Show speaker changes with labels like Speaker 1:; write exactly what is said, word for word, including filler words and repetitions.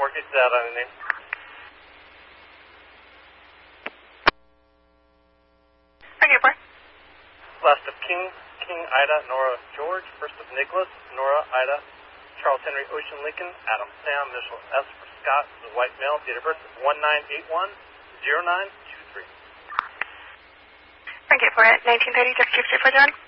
Speaker 1: Marquis out on the name.
Speaker 2: Okay, four.
Speaker 1: Last of King, King, Ida, Nora, George. First of Nicholas, Nora, Ida, Charles Henry, Ocean, Lincoln, Adam, Sam, initial S for Scott, the white male, date of birth is one nine eight one zero nine two three.
Speaker 2: Okay, four at nineteen thirty, just keep straight for John.